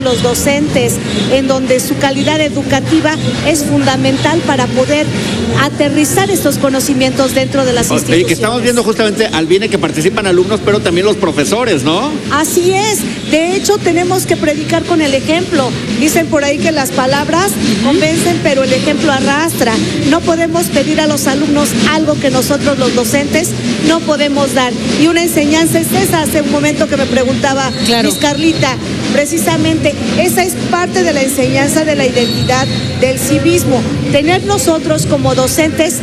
los docentes, en donde su calidad educativa es fundamental para poder aterrizar estos conocimientos dentro de las instituciones. Y que estamos viendo justamente al BINE que participan alumnos, pero también los profesores, ¿no? Así es. De hecho, tenemos que predicar con el ejemplo. Dicen por ahí que las palabras convencen, pero el ejemplo arrastra. No podemos pedir a los alumnos algo que nosotros los docentes no podemos dar. Y una enseñanza es esa. Hace un momento que me preguntaba Miss Carlita, precisamente esa es parte de la enseñanza de la identidad del civismo. Tener nosotros como docentes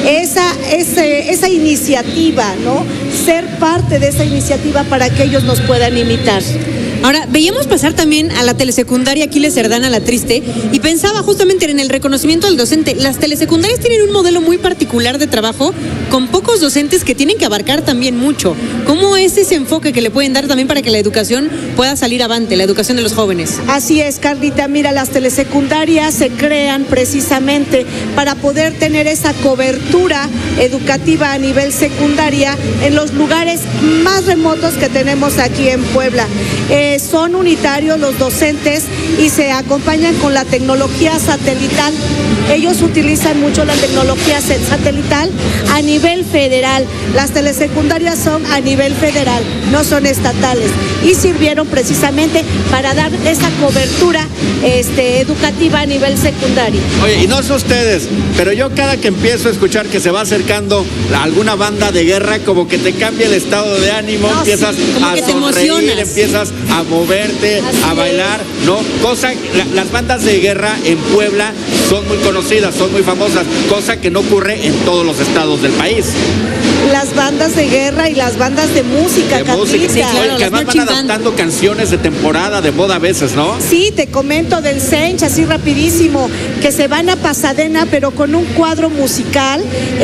esa iniciativa, ¿no? Ser parte de esa iniciativa para que ellos nos puedan imitar. Ahora, veíamos pasar también a la telesecundaria Aquiles Cerdán Alatriste y pensaba justamente en el reconocimiento del docente. Las telesecundarias tienen un modelo muy particular de trabajo con pocos docentes que tienen que abarcar también mucho. ¿Cómo es ese enfoque que le pueden dar también para que la educación pueda salir avante, la educación de los jóvenes? Así es, Carlita. Mira, las telesecundarias se crean precisamente para poder tener esa cobertura educativa a nivel secundaria en los lugares más remotos que tenemos aquí en Puebla. Son unitarios los docentes y se acompañan con la tecnología satelital. Ellos utilizan mucho la tecnología satelital a nivel federal. Las telesecundarias son a nivel federal, no son estatales. Y sirvieron precisamente para dar esa cobertura educativa a nivel secundario. Oye, y no sé ustedes, pero yo cada que empiezo a escuchar que se va acercando alguna banda de guerra, como que te cambia el estado de ánimo, empiezas a sonreír, empiezas a moverte, a bailar, ¿no? Las bandas de guerra en Puebla son muy conocidas, son muy famosas, cosa que no ocurre en todos los estados del país. Las bandas de guerra y las bandas de música, Sí, claro, que además van adaptando canciones de temporada, de moda a veces, ¿no? Sí, te comento del Sench, así rapidísimo, que se van a Pasadena, pero con un cuadro musical,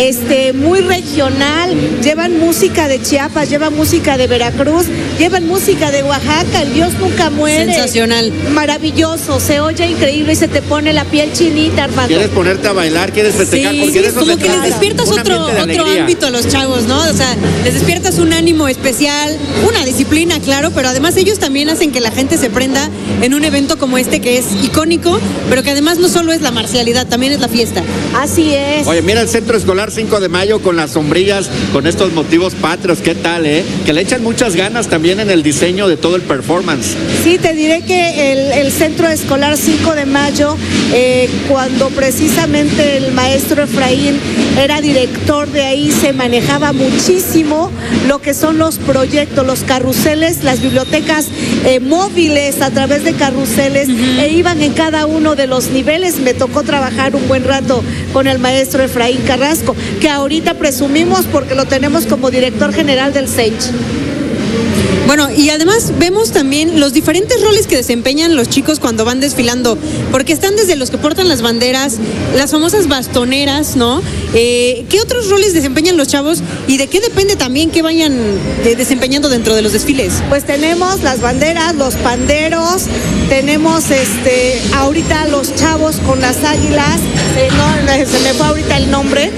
muy regional. Llevan música de Chiapas, llevan música de Veracruz, llevan música de Oaxaca, el Dios nunca muere. Sensacional. Maravilloso, se oye increíble y se te pone la piel chinita, hermano. ¿Quieres ponerte a bailar? ¿Quieres festejar? Sí, porque de eso como se que trata. les despiertas otro ámbito a los chavos, ¿no? O sea, les despiertas un ánimo especial, una disciplina, claro, pero además ellos también hacen que la gente se prenda en un evento como este que es icónico, pero que además no solo es la marcialidad, también es la fiesta. Así es. Oye, mira el Centro Escolar 5 de Mayo con las sombrillas, con estos motivos patrios, ¿qué tal, Que le echan muchas ganas también en el diseño de todo el performance. Sí, te diré que el Centro Escolar 5 de Mayo, cuando precisamente el maestro Efraín era director de ahí, se manejaba muchísimo lo que son los proyectos, los carruseles, las bibliotecas móviles a través de carruseles, e iban en cada uno de los niveles. Me tocó trabajar un buen rato con el maestro Efraín Carrasco, que ahorita presumimos porque lo tenemos como director general del Sench. Bueno, y además vemos también los diferentes roles que desempeñan los chicos cuando van desfilando, porque están desde los que portan las banderas, las famosas bastoneras, ¿no? ¿Qué otros roles desempeñan los chavos y de qué depende también que vayan desempeñando dentro de los desfiles? Pues tenemos las banderas, los panderos, tenemos ahorita los chavos con las águilas, se me fue ahorita el nombre,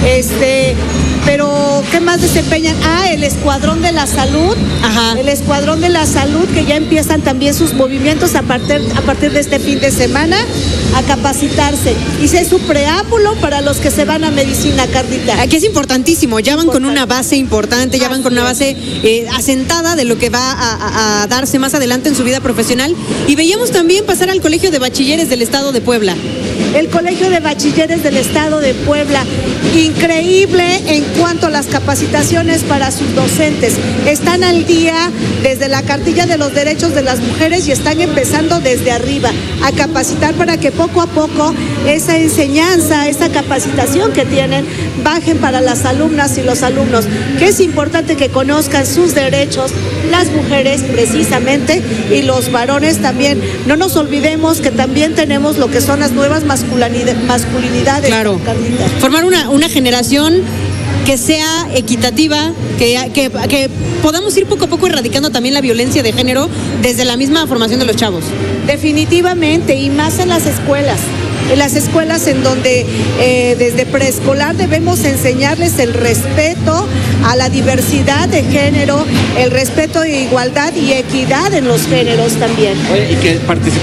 pero ¿qué más desempeñan? El Escuadrón de la Salud. Ajá. El Escuadrón de la Salud, que ya empiezan también sus movimientos a partir de este fin de semana a capacitarse. Hice su preámbulo para los que se van a medicina, Carlita. Aquí es importantísimo, ya van con una base importante, ya van con una base asentada de lo que va a darse más adelante en su vida profesional. Y veíamos también pasar al Colegio de Bachilleres del Estado de Puebla. El Colegio de Bachilleres del Estado de Puebla, increíble en cuanto a las capacitaciones para sus docentes. Están al día desde la cartilla de los derechos de las mujeres y están empezando desde arriba a capacitar para que poco a poco esa enseñanza, esa capacitación que tienen, bajen para las alumnas y los alumnos, que es importante que conozcan sus derechos, las mujeres precisamente y los varones también. No nos olvidemos que también tenemos lo que son las nuevas masculinidades. Claro. Carlita. Formar una generación que sea equitativa, que podamos ir poco a poco erradicando también la violencia de género desde la misma formación de los chavos. Definitivamente, y más en las escuelas. En las escuelas en donde desde preescolar debemos enseñarles el respeto a la diversidad de género, el respeto de igualdad y equidad en los géneros también. Oye, y que